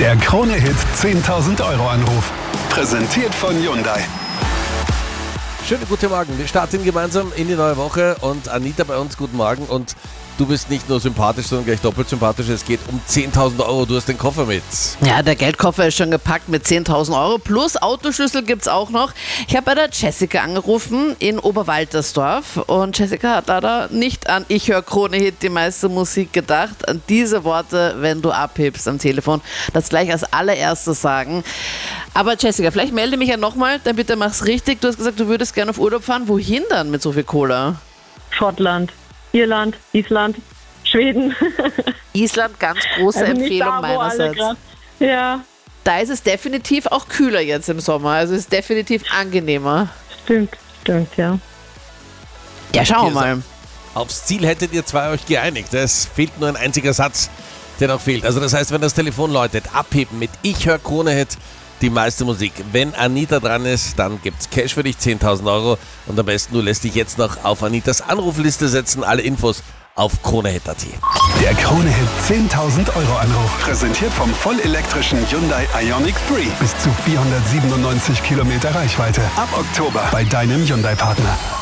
Der Krone-Hit 10.000 Euro Anruf. Präsentiert von Hyundai. Schönen guten Morgen. Wir starten gemeinsam in die neue Woche und Anita bei uns, guten Morgen. Und du bist nicht nur sympathisch, sondern gleich doppelt sympathisch. Es geht um 10.000 Euro. Du hast den Koffer mit. Ja, der Geldkoffer ist schon gepackt mit 10.000 Euro. Plus Autoschlüssel gibt's auch noch. Ich habe bei der Jessica angerufen in Oberwaltersdorf. Und Jessica hat leider nicht an Ich höre Krone-Hit die meiste Musik gedacht. An diese Worte, wenn du abhebst am Telefon. Das gleich als allererstes sagen. Aber Jessica, vielleicht melde mich ja nochmal, dann bitte mach's richtig. Du hast gesagt, du würdest gerne auf Urlaub fahren. Wohin dann mit so viel Kohle? Schottland, Irland, Island, Schweden. Island, ganz große Also nicht Empfehlung da, wo alle meinerseits. grad- Ja, Da ist es definitiv auch kühler jetzt im Sommer. Also es ist definitiv angenehmer. stimmt, ja. Ja, schauen wir mal. Aufs Ziel hättet ihr zwei euch geeinigt. Es fehlt nur ein einziger Satz, der noch fehlt. Also das heißt, wenn das Telefon läutet, abheben mit Ich höre Krone-Hit die meiste Musik. Wenn Anita dran ist, dann gibt's Cash für dich, 10.000 Euro. Und am besten, du lässt dich jetzt noch auf Anitas Anrufliste setzen. Alle Infos auf kronehit.at. Der Krone-Hit 10.000 Euro Anruf. Präsentiert vom vollelektrischen Hyundai Ioniq 3. Bis zu 497 Kilometer Reichweite. Ab Oktober bei deinem Hyundai-Partner.